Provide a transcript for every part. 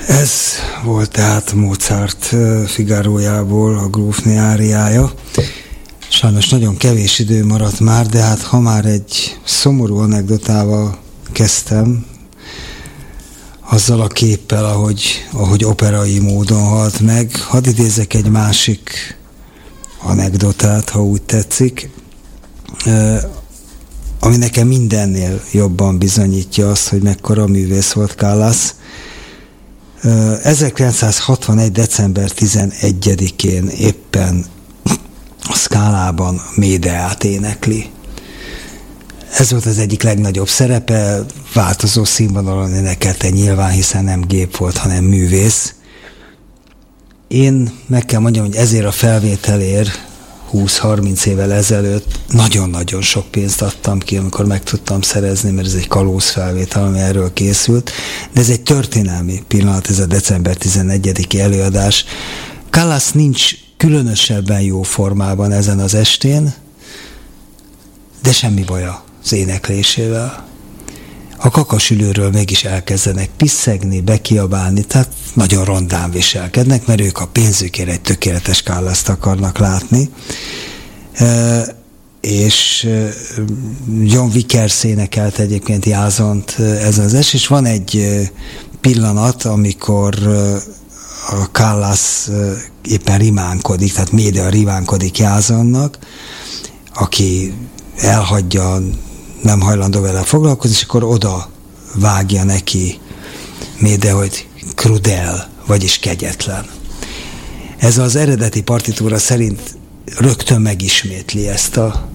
Ez volt tehát Mozart Figarójából a grófné áriája. Sajnos nagyon kevés idő maradt már, de hát ha már egy szomorú anekdotával kezdtem, azzal a képpel, ahogy operai módon halt meg, hadd idézek egy másik anekdotát, ha úgy tetszik, ami nekem mindennél jobban bizonyítja azt, hogy mekkora művész volt Callas. 1961. december 11-én éppen a Scalában Médeát énekli. Ez volt az egyik legnagyobb szerepe, változó színvonalon énekelte nyilván, hiszen nem gép volt, hanem művész. Én meg kell mondjam, hogy ezért a felvételért 20-30 évvel ezelőtt nagyon-nagyon sok pénzt adtam ki, amikor meg tudtam szerezni, mert ez egy kalózfelvétel, ami erről készült. De ez egy történelmi pillanat, ez a december 11-i előadás. Callas nincs különösebben jó formában ezen az estén, de semmi baja az éneklésével. A kakasülőről mégis elkezdenek piszegni, bekiabálni, tehát nagyon rondán viselkednek, mert ők a pénzükért egy tökéletes Callast akarnak látni. És John Vickers énekelt egyébként Jázont ezen az est, és van egy pillanat, amikor a Callas éppen rimánkodik, tehát Médea rimánkodik Jázonnak, aki elhagyja, nem hajlandó vele foglalkozni, és akkor oda vágja neki Médea, hogy crudel, vagyis kegyetlen. Ez az eredeti partitúra szerint rögtön megismétli ezt a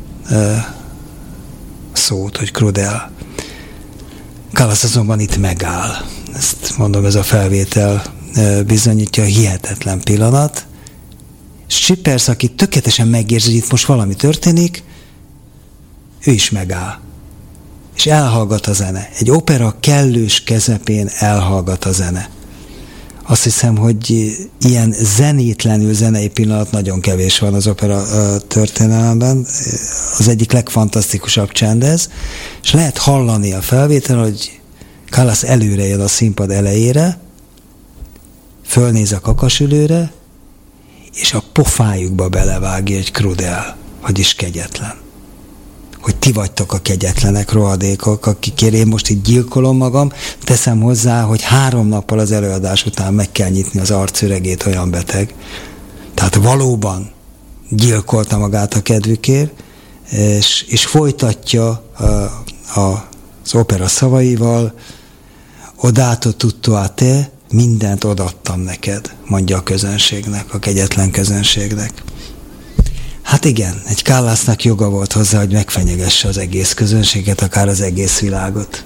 szót, hogy crudel. Callas azonban itt megáll. Ezt mondom, ez a felvétel bizonyítja, hihetetlen pillanat. És Chippers, aki tökéletesen megérzi, hogy itt most valami történik, ő is megáll. És elhallgat a zene. Egy opera kellős közepén elhallgat a zene. Azt hiszem, hogy ilyen zenétlenül zenei pillanat nagyon kevés van az opera történelemben. Az egyik legfantasztikusabb csend ez. És lehet hallani a felvétel, hogy Callas előre jön a színpad elejére, fölnéz a kakasülőre, és a pofájukba belevágja egy crudel, vagyis kegyetlen. Hogy ti vagytok a kegyetlenek, rohadékok, akikért én most itt gyilkolom magam, teszem hozzá, hogy 3 nappal az előadás után meg kell nyitni az arcüregét, olyan beteg. Tehát valóban gyilkolta magát a kedvükért, és folytatja az opera szavaival, odato tutto a te, mindent odaadtam neked, mondja a közönségnek, a kegyetlen közönségnek. Hát igen, egy Callasnak joga volt hozzá, hogy megfenyegesse az egész közönséget, akár az egész világot.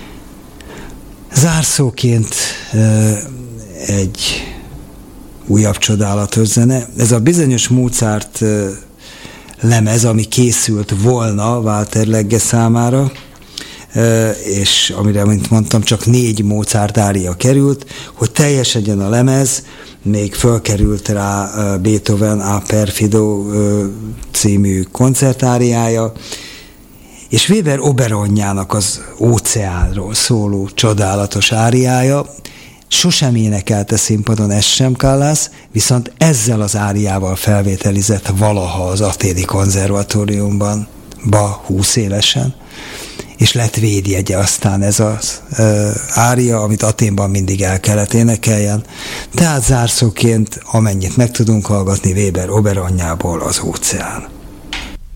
Zárszóként egy újabb csodálatos zene. Ez a bizonyos Mozart lemez, ami készült volna Walter Legge számára, és amire, mint mondtam, csak 4 Mozart ária került, hogy teljesedjen a lemez, még fölkerült rá Beethoven A Perfido című koncertáriája, és Weber Oberonjának az óceánról szóló csodálatos áriája. Sosem énekelte színpadon ezt sem Callas, viszont ezzel az áriával felvételizett valaha az Athéni konzervatóriumban, 20 évesen, és lett védjegye aztán ez az ária, amit Athénban mindig el kellett énekeljen. Tehát zárszóként, amennyit meg tudunk hallgatni Weber Oberonjából, az óceán.